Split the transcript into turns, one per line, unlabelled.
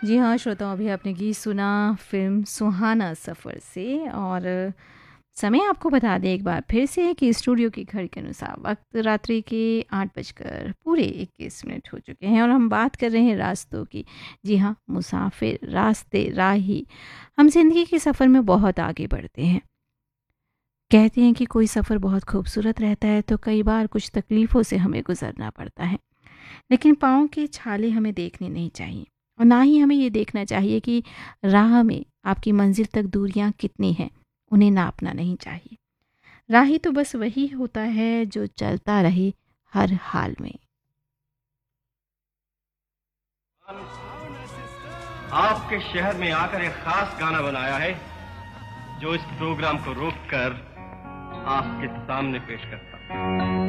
जी हाँ, श्रोताओं, अभी आपने गीत सुना फ़िल्म सुहाना सफ़र से। और समय आपको बता दें एक बार फिर से कि स्टूडियो की घड़ी के अनुसार वक्त रात्रि के 8 बजकर पूरे 21 मिनट हो चुके हैं और हम बात कर रहे हैं रास्तों की। जी हाँ, मुसाफिर, रास्ते, राही हम ज़िंदगी के सफ़र में बहुत आगे बढ़ते हैं। कहते हैं कि कोई सफ़र बहुत खूबसूरत रहता है तो कई बार कुछ तकलीफ़ों से हमें गुजरना पड़ता है, लेकिन पाँव की छाले हमें देखनी नहीं चाहिए और ना ही हमें ये देखना चाहिए कि राह में आपकी मंजिल तक दूरियां कितनी हैं, उन्हें नापना नहीं चाहिए। राही तो बस वही होता है जो चलता रहे हर हाल में।
आपके शहर में आकर एक खास गाना बनाया है जो इस प्रोग्राम को रोककर आपके सामने पेश करता हूं।